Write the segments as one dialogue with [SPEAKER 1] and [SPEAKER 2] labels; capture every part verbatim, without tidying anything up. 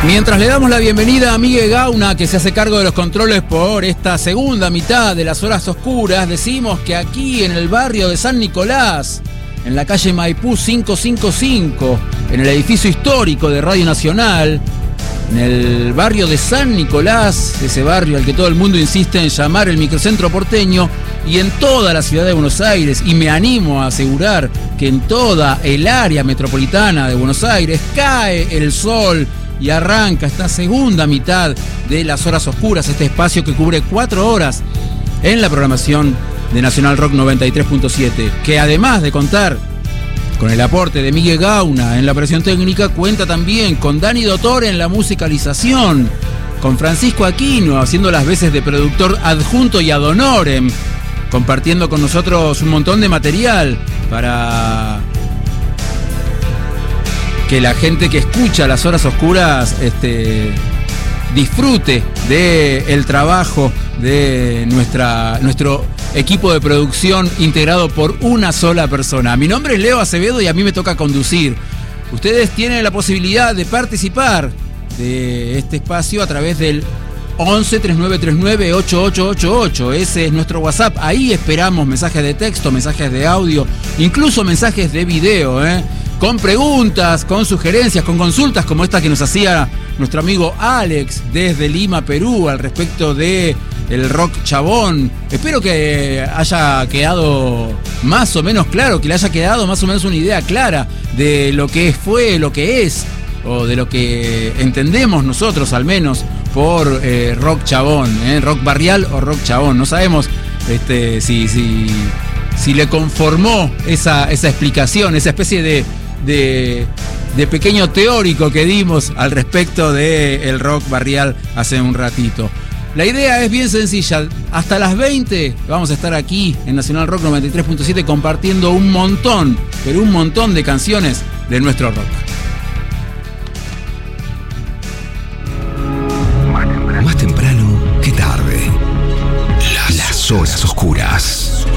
[SPEAKER 1] Mientras le damos la bienvenida a Miguel Gauna, que se hace cargo de los controles por esta segunda mitad de las horas oscuras, decimos que aquí en el barrio de San Nicolás, en la calle Maipú quinientos cincuenta y cinco, en el edificio histórico de Radio Nacional, en el barrio de San Nicolás, ese barrio al que todo el mundo insiste en llamar el microcentro porteño, y en toda la ciudad de Buenos Aires, y me animo a asegurar que en toda el área metropolitana de Buenos Aires, cae el sol y arranca esta segunda mitad de las horas oscuras, este espacio que cubre cuatro horas en la programación de Nacional Rock noventa y tres punto siete, que además de contar con el aporte de Miguel Gauna en la operación técnica, cuenta también con Dani Dottore en la musicalización, con Francisco Aquino haciendo las veces de productor adjunto y ad honorem, compartiendo con nosotros un montón de material para que la gente que escucha las horas oscuras este, disfrute del trabajo de nuestra, nuestro equipo de producción integrado por una sola persona. Mi nombre es Leo Acevedo y a mí me toca conducir. Ustedes tienen la posibilidad de participar de este espacio a través del once, treinta y nueve treinta y nueve, ochenta y ocho ochenta y ocho. Ese es nuestro WhatsApp. Ahí esperamos mensajes de texto, mensajes de audio, incluso mensajes de video, ¿eh? Con preguntas, con sugerencias, con consultas como esta que nos hacía nuestro amigo Alex desde Lima, Perú, al respecto de el rock chabón. Espero que haya quedado más o menos claro, que le haya quedado más o menos una idea clara de lo que fue, lo que es, o de lo que entendemos nosotros al menos por eh, rock chabón, ¿eh? Rock barrial o rock chabón. No sabemos este, si, si, si le conformó esa, esa explicación, esa especie de, de, de pequeño teórico que dimos al respecto del rock barrial hace un ratito. La idea es bien sencilla. Hasta las veinte vamos a estar aquí en Nacional Rock noventa y tres punto siete compartiendo un montón, pero un montón de canciones de nuestro rock.
[SPEAKER 2] Más temprano que tarde. Las, Las horas oscuras.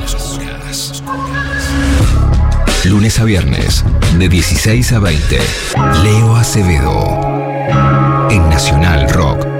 [SPEAKER 2] Lunes a viernes, de dieciséis a veinte. Leo Acevedo. En Nacional Rock